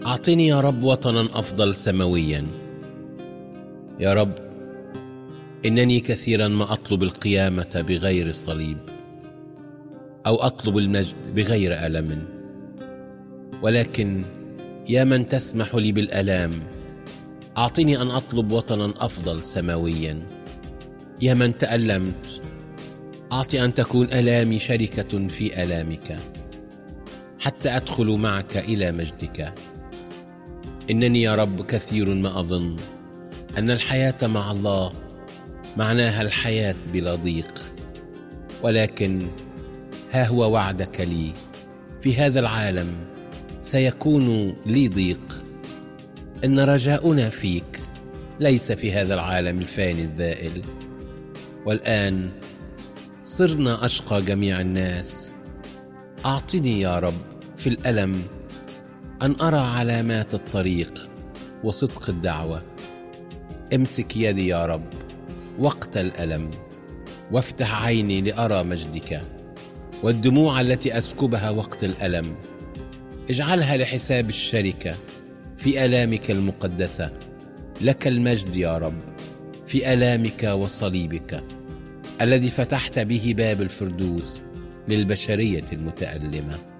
أعطني يا رب وطنا أفضل سماويا. يا رب، إنني كثيرا ما أطلب القيامة بغير صليب، أو أطلب المجد بغير ألم، ولكن يا من تسمح لي بالألام، أعطني أن أطلب وطنا أفضل سماويا. يا من تألمت، أعطي أن تكون ألامي شركة في ألامك، حتى أدخل معك إلى مجدك. إنني يا رب كثير ما أظن أن الحياة مع الله معناها الحياة بلا ضيق، ولكن ها هو وعدك لي: في هذا العالم سيكون لي ضيق. إن رجاؤنا فيك ليس في هذا العالم الفاني الذائل. والآن صرنا أشقى جميع الناس. أعطني يا رب في الألم أن أرى علامات الطريق وصدق الدعوة. امسك يدي يا رب وقت الألم، وافتح عيني لأرى مجدك، والدموع التي أسكبها وقت الألم اجعلها لحساب الشركة في آلامك المقدسة. لك المجد يا رب في آلامك وصليبك الذي فتحت به باب الفردوس للبشرية المتألمة.